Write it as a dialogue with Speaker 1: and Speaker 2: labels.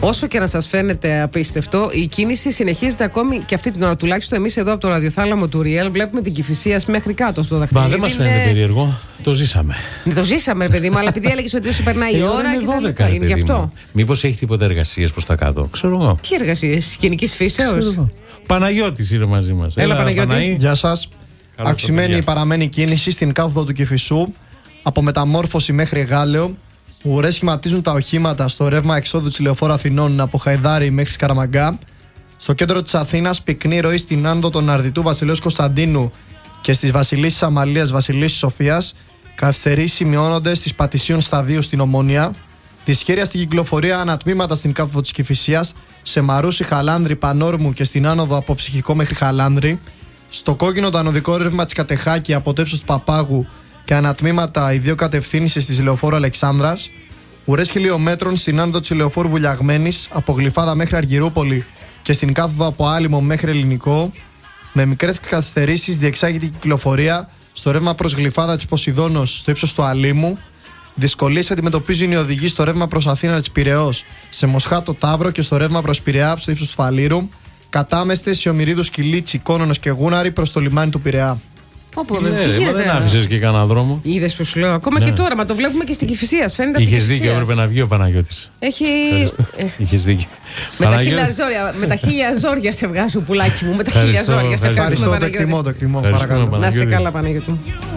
Speaker 1: Όσο και να σας φαίνεται απίστευτο, η κίνηση συνεχίζεται ακόμη και αυτή την ώρα. Τουλάχιστον εμείς εδώ από το ραδιοθάλαμο του Real βλέπουμε την Κηφισίας μέχρι κάτω στο δαχτυλίδι.
Speaker 2: Μα δεν μας φαίνεται περίεργο. Το ζήσαμε.
Speaker 1: Το ζήσαμε, παιδί μου, αλλά επειδή έλεγες ότι όσο περνάει η ώρα.
Speaker 2: Είναι 12,
Speaker 1: είναι γι' αυτό.
Speaker 2: Μήπως έχει τίποτα εργασίες προς τα κάτω. Ξέρω εγώ.
Speaker 1: Τι εργασίες, γενικής φύσεως.
Speaker 2: Παναγιώτης είναι μαζί μας.
Speaker 1: Έλα, Παναγιώτη.
Speaker 3: Γεια σας. Αυξημένη παραμένει κίνηση στην κάθοδο του Κηφισού. Από Μεταμόρφωση μέχρι Γάλεο. Ουρές σχηματίζουν τα οχήματα στο ρεύμα εξόδου της Λεωφόρου Αθηνών από Χαϊδάρη μέχρι Σκαραμαγκά. Στο κέντρο της Αθήνας, πυκνή ροή στην άνοδο των Αρδιτού Βασιλέως Κωνσταντίνου και στις Βασιλίσσης Αμαλίας Βασιλίσσης Σοφίας. Καθυστερήσεις σημειώνονται στις Πατησίων Σταδίου στην Ομόνια. Δυσχέρεια στην κυκλοφορία ανατμήματα στην κάθοδο της Κηφισίας, σε Μαρούσι, Χαλάνδρη, Πανόρμου και στην άνοδο από Ψυχικό μέχρι Χαλάνδρη. Στο κόκκινο το ανωδικό ρεύμα της Κατεχάκη από το ύψος του Παπάγου και ανατμήματα οι δύο κατευθύνσεις της Λεωφόρου Αλεξάνδρας. Ουρές χιλιομέτρων στην άνοδο της Λεωφόρου Βουλιαγμένης από Γλυφάδα μέχρι Αργυρούπολη και στην κάθοδο από Άλυμο μέχρι Ελληνικό. Με μικρές καθυστερήσεις διεξάγεται η κυκλοφορία στο ρεύμα προς Γλυφάδα της Ποσειδώνος στο ύψος του Αλήμου. Δυσκολίες αντιμετωπίζουν οι οδηγοί στο ρεύμα προς Αθήνα της Πειραιώς, σε Μοσχάτο Ταύρο και στο ρεύμα προς Πειραιά στο ύψος του Φαλήρου. Κατάμεστες σε Ομηρίδους, Κιλίτσι, Κόνονος και Γούναρη προς το λιμάνι του Πειραιά.
Speaker 2: Δεν άφησες και κανένα δρόμο.
Speaker 1: Είδες που σου λέω. Ακόμα και τώρα, μα το βλέπουμε και στην Κηφισίας. Φαίνεται.
Speaker 2: Είχες δίκιο, έπρεπε να βγει ο Παναγιώτης. Είχες δίκιο.
Speaker 1: Με τα χίλια ζόρια σε βγάζω, πουλάκι μου. Με τα χίλια ζόρια σε βγάζω.
Speaker 3: Ευχαριστώ, το εκτιμώ.
Speaker 1: Να σε καλά, Παναγιώτη.